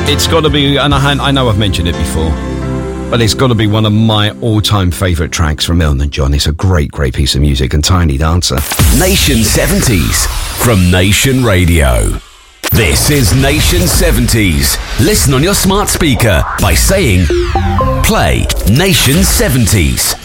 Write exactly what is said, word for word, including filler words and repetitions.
It's got to be, and I, I know I've mentioned it before, but it's got to be one of my all-time favourite tracks from Elton John. It's a great, great piece of music, and Tiny Dancer. Nation seventies from Nation Radio. This is Nation seventies. Listen on your smart speaker by saying, play Nation seventies.